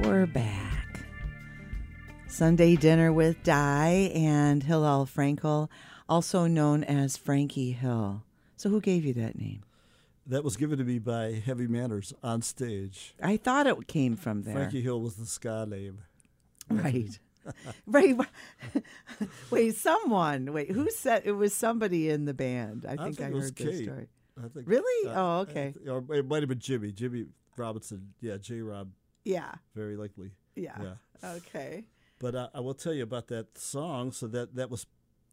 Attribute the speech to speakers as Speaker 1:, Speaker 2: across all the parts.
Speaker 1: We're back. Sunday dinner with Di and Hillel Frankel, also known as Frankie Hill. So who gave you that name?
Speaker 2: That was given to me by Heavy Manners on stage.
Speaker 1: I thought it came from there.
Speaker 2: Frankie Hill was the ska name.
Speaker 1: Right. Right. Wait, who said it was somebody in the band? I think I heard this story.
Speaker 2: I think,
Speaker 1: really? Oh, okay.
Speaker 2: Or it might have been Jimmy. Jimmy Robinson. Yeah, J-Rob.
Speaker 1: Yeah.
Speaker 2: Very likely.
Speaker 1: Yeah. Okay.
Speaker 2: But I will tell you about that song. So that was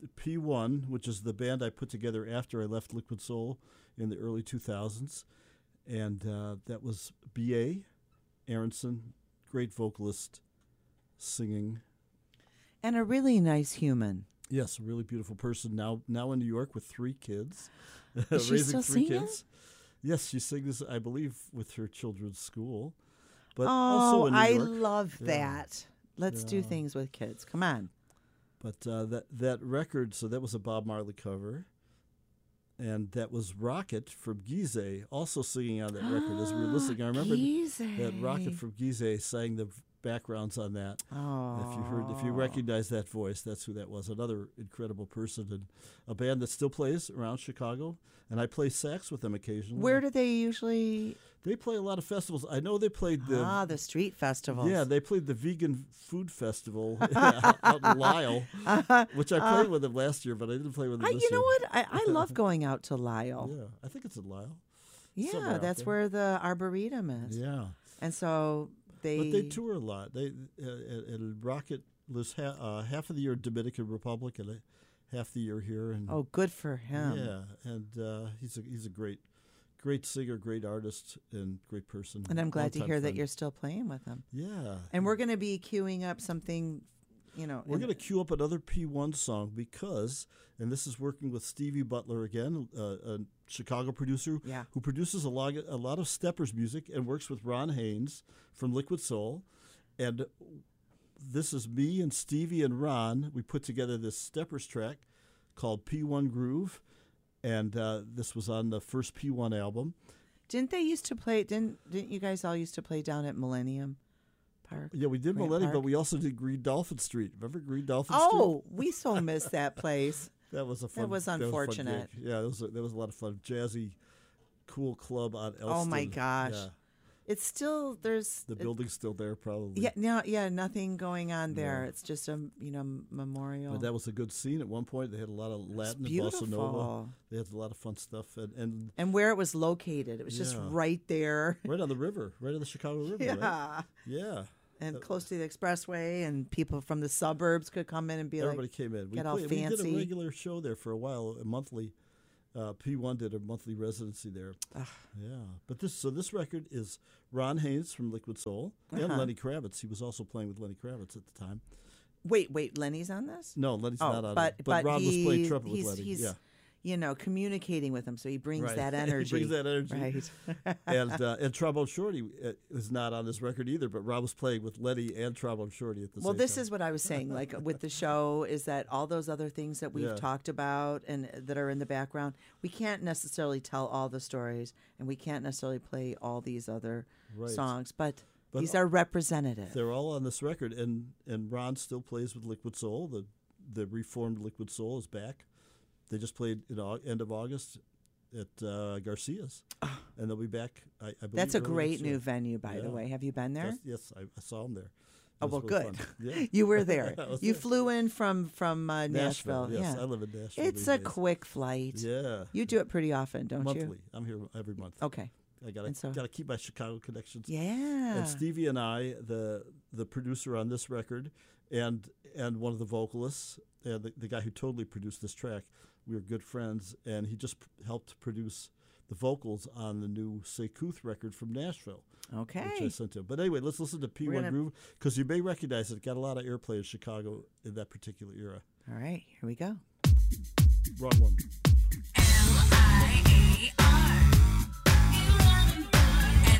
Speaker 2: P1, which is the band I put together after I left Liquid Soul in the early 2000s. And that was B.A. Aronson, great vocalist, singing.
Speaker 1: And a really nice human.
Speaker 2: Yes, a really beautiful person. Now in New York with 3 kids.
Speaker 1: Is she still
Speaker 2: three
Speaker 1: singing?
Speaker 2: kids. Yes, she sings, I believe, with her children's school. But
Speaker 1: Oh,
Speaker 2: also in New
Speaker 1: I
Speaker 2: York.
Speaker 1: love that. Let's do things with kids. Come on.
Speaker 2: But that record, so that was a Bob Marley cover. And that was Rocket from Gizeh also singing on that record as we were listening. I remember that Rocket from Gizeh sang the backgrounds on that.
Speaker 1: Oh.
Speaker 2: If you recognize that voice, that's who that was. Another incredible person, and a band that still plays around Chicago. And I play sax with them occasionally.
Speaker 1: Where do they usually?
Speaker 2: They play a lot of festivals. I know they played
Speaker 1: the street festivals.
Speaker 2: Yeah, they played the Vegan Food Festival out in Lisle, which I played with them last year, but I didn't play with them this year.
Speaker 1: You know what? I love going out to Lisle.
Speaker 2: Yeah, I think it's in Lisle.
Speaker 1: Yeah, that's where the Arboretum is.
Speaker 2: Yeah.
Speaker 1: And so
Speaker 2: But they tour a lot. They and Rocket lives half of the year in Dominican Republic and half the year here. And
Speaker 1: good for him.
Speaker 2: Yeah, and he's a great singer, great artist, and great person.
Speaker 1: And I'm glad to hear that
Speaker 2: friend.
Speaker 1: you're still playing with him.
Speaker 2: Yeah.
Speaker 1: And we're going to be queuing up something,
Speaker 2: We're going to queue up another P1 song because, and this is working with Stevie Butler again, a Chicago producer who produces a lot of Steppers music and works with Ron Haynes from Liquid Soul. And this is me and Stevie and Ron. We put together this Steppers track called P1 Groove. And this was on the first P1 album.
Speaker 1: Didn't they used to play? Didn't you guys all used to play down at Millennium Park?
Speaker 2: Yeah, we did
Speaker 1: Grant
Speaker 2: Millennium,
Speaker 1: Park?
Speaker 2: but we also did Green Dolphin Street. Remember Green Dolphin Street?
Speaker 1: Oh, we so missed that place.
Speaker 2: That was a fun.
Speaker 1: That was unfortunate.
Speaker 2: That was a fun gig. Yeah, that was a lot of fun. Jazzy, cool club on Elston.
Speaker 1: Oh my gosh.
Speaker 2: Yeah.
Speaker 1: It's still
Speaker 2: the building's still there probably.
Speaker 1: Yeah, nothing going on there. It's just a memorial.
Speaker 2: But that was a good scene at one point. They had a lot of Latin and bossa nova. They had a lot of fun stuff
Speaker 1: and where it was located, it was just right there,
Speaker 2: right on the river, right on the Chicago River.
Speaker 1: Yeah,
Speaker 2: right? Yeah.
Speaker 1: And close to the expressway, and people from the suburbs could come in and be
Speaker 2: everybody came in.
Speaker 1: Get all fancy.
Speaker 2: We did a regular show there for a while, a monthly. P1 did a monthly residency there. Yeah, but this record is Ron Haynes from Liquid Soul and Lenny Kravitz. He was also playing with Lenny Kravitz at the time.
Speaker 1: Wait, Lenny's on this?
Speaker 2: No, Lenny's not on it. But Ron was playing trumpet with Lenny.
Speaker 1: He's communicating with him, so he brings that energy.
Speaker 2: He brings that energy.
Speaker 1: Right.
Speaker 2: and Trombone Shorty is not on this record either, but Rob was playing with Lenny and Trombone Shorty at the same time.
Speaker 1: Well, this is what I was saying, like with the show, is that all those other things that we've talked about and that are in the background, we can't necessarily tell all the stories, and we can't necessarily play all these other songs, but these are representative.
Speaker 2: They're all on this record, and Ron still plays with Liquid Soul. The reformed Liquid Soul is back. They just played end of August at Garcia's, and they'll be back. I believe
Speaker 1: that's a great new venue, by the way. Have you been there?
Speaker 2: Yes, I saw them there.
Speaker 1: Oh, well, good.
Speaker 2: Yeah.
Speaker 1: You were there. You flew in from Nashville.
Speaker 2: Yes,
Speaker 1: yeah.
Speaker 2: I live in Nashville.
Speaker 1: It's a quick flight.
Speaker 2: Yeah.
Speaker 1: You do it pretty often, don't you?
Speaker 2: Monthly. I'm here every month.
Speaker 1: Okay.
Speaker 2: I gotta keep my Chicago connections.
Speaker 1: Yeah.
Speaker 2: And Stevie and I, the producer on this record, and one of the vocalists, and the guy who totally produced this track, we were good friends, and he just helped produce the vocals on the new Seikuth record from Nashville.
Speaker 1: Okay.
Speaker 2: Which I sent to him. But anyway, let's listen to P1 Groove, because you may recognize it. It got a lot of airplay in Chicago in that particular era.
Speaker 1: All right, here we go.
Speaker 2: Wrong one.
Speaker 1: LIAR.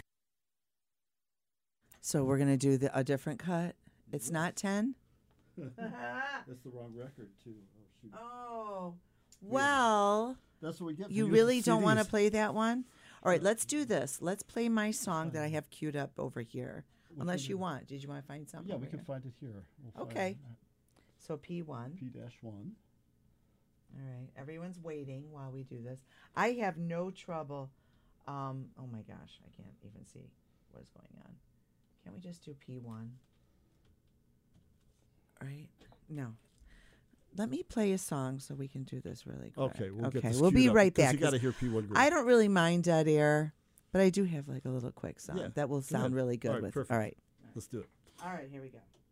Speaker 1: So we're going to do a different cut. It's not 10?
Speaker 2: That's the wrong record, too. Oh, shoot.
Speaker 1: Oh. Well,
Speaker 2: that's what we get.
Speaker 1: You really don't want to play that one? All right, let's do this. Let's play my song that I have queued up over here. Unless you want. Did you want to find something?
Speaker 2: Yeah, we can find it here.
Speaker 1: Okay. So P1.
Speaker 2: P-1.
Speaker 1: All right. Everyone's waiting while we do this. I have no trouble. Oh my gosh, I can't even see what is going on. Can't we just do P1? All right. No. Let me play a song so we can do this really quick.
Speaker 2: Okay, we'll get this
Speaker 1: we'll be
Speaker 2: up,
Speaker 1: right back.
Speaker 2: You got to hear P1 Groove.
Speaker 1: I don't really mind dead air, but I do have like a little quick song
Speaker 2: Yeah,
Speaker 1: that will sound really good
Speaker 2: all right,
Speaker 1: with.
Speaker 2: Perfect.
Speaker 1: All right.
Speaker 2: Let's do it.
Speaker 1: All right, here we go.